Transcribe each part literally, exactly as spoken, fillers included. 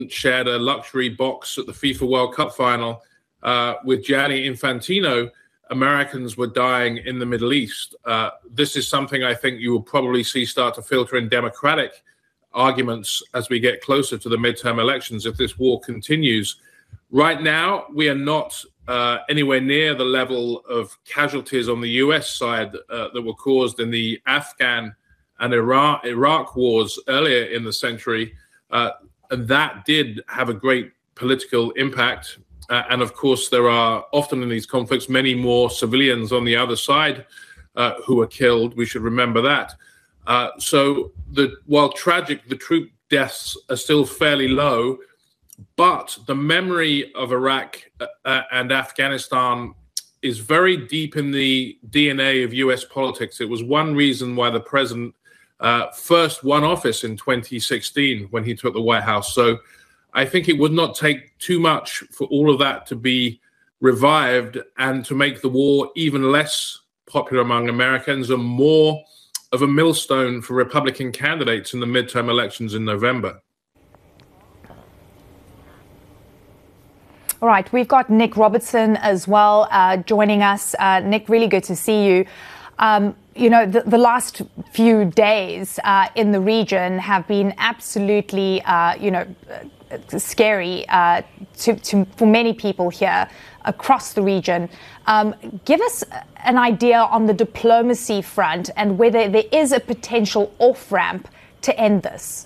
shared a luxury box at the FIFA World Cup final uh, with Gianni Infantino, Americans were dying in the Middle East. Uh, this is something I think you will probably see start to filter in Democratic arguments as we get closer to the midterm elections if this war continues. Right now, we are not uh, anywhere near the level of casualties on the U S side uh, that were caused in the Afghan and Iraq, Iraq wars earlier in the century. Uh, and that did have a great political impact. Uh, and of course, there are often in these conflicts many more civilians on the other side uh, who are killed. We should remember that. Uh, so the, while tragic, the troop deaths are still fairly low, but the memory of Iraq uh, and Afghanistan is very deep in the D N A of U S politics. It was one reason why the president uh, first won office in twenty sixteen when he took the White House. So I think it would not take too much for all of that to be revived and to make the war even less popular among Americans and more of a millstone for Republican candidates in the midterm elections in November. All right, we've got Nick Robertson as well uh, joining us. Uh, Nick, really good to see you. Um, you know, the, the last few days uh, in the region have been absolutely, uh, you know, scary uh, to, to, for many people here across the region. Um, give us an idea on the diplomacy front and whether there is a potential off-ramp to end this.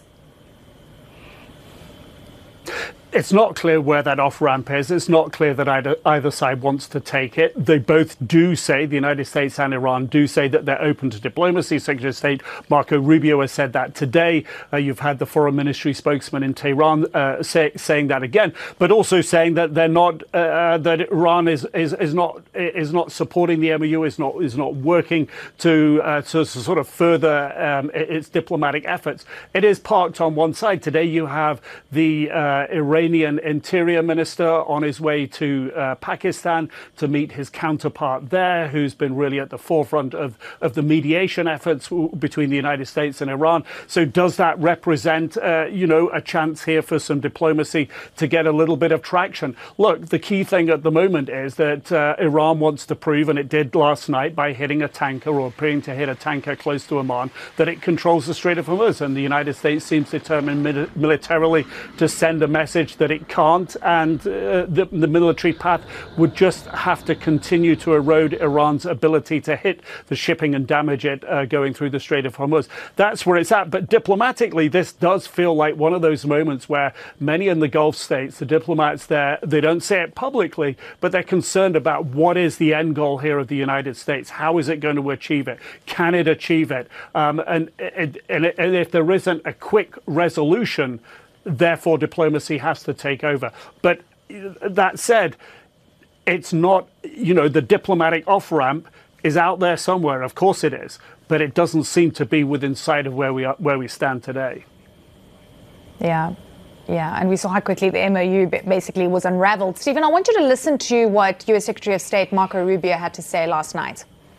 It's not clear where that off-ramp is. It's not clear that either, either side wants to take it. They both do say, the United States and Iran do say that they're open to diplomacy. Secretary of State Marco Rubio has said that today. Uh, you've had the foreign ministry spokesman in Tehran uh, say, saying that again, but also saying that they're not, uh, that Iran is, is is not is not supporting the M O U, is not is not working to uh, to sort of further um, its diplomatic efforts. It is parked on one side. Today you have the uh, Iranian Iranian Interior Minister on his way to uh, Pakistan to meet his counterpart there, who's been really at the forefront of, of the mediation efforts between the United States and Iran. So does that represent, uh, you know, a chance here for some diplomacy to get a little bit of traction? Look, the key thing at the moment is that uh, Iran wants to prove, and it did last night by hitting a tanker or appearing to hit a tanker close to Oman, that it controls the Strait of Hormuz. And the United States seems determined mil- militarily to send a message that it can't, and uh, the, the military path would just have to continue to erode Iran's ability to hit the shipping and damage it uh, going through the Strait of Hormuz. That's where it's at. But diplomatically, this does feel like one of those moments where many in the Gulf states, the diplomats there, they don't say it publicly, but they're concerned about what is the end goal here of the United States. How is it going to achieve it? Can it achieve it? Um, and, and, and if there isn't a quick resolution, therefore, diplomacy has to take over. But that said, it's not, you know, the diplomatic off-ramp is out there somewhere. Of course it is. But it doesn't seem to be within sight of where we are, where we stand today. Yeah. Yeah, and we saw how quickly the M O U basically was unraveled. Stephen, I want you to listen to what U S Secretary of State Marco Rubio had to say last night.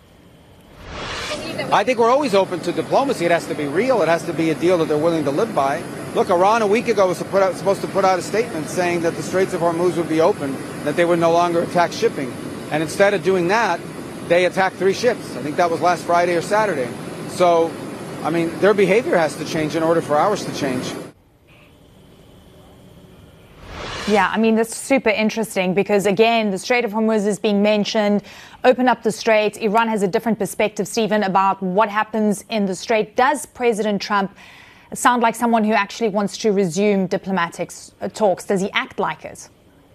I think we're always open to diplomacy. It has to be real. It has to be a deal that they're willing to live by. Look, Iran a week ago was to put out, supposed to put out a statement saying that the Straits of Hormuz would be open, that they would no longer attack shipping. And instead of doing that, they attacked three ships. I think that was last Friday or Saturday. So, I mean, their behavior has to change in order for ours to change. Yeah, I mean, that's super interesting because, again, the Strait of Hormuz is being mentioned. Open up the Strait. Iran has a different perspective, Stephen, about what happens in the Strait. Does President Trump sound like someone who actually wants to resume diplomatic talks? Does he act like it?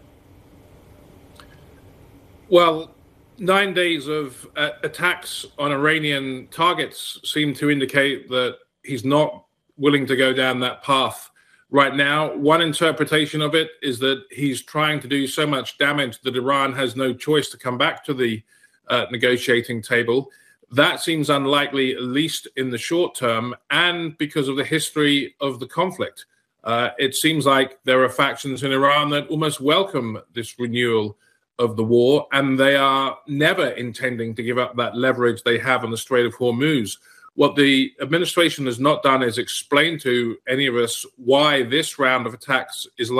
Well, nine days of uh, attacks on Iranian targets seem to indicate that he's not willing to go down that path. Right now, one interpretation of it is that he's trying to do so much damage that Iran has no choice to come back to the uh, negotiating table. That seems unlikely, at least in the short term, and because of the history of the conflict. Uh, it seems like there are factions in Iran that almost welcome this renewal of the war, and they are never intending to give up that leverage they have on the Strait of Hormuz. What the administration has not done is explain to any of us why this round of attacks is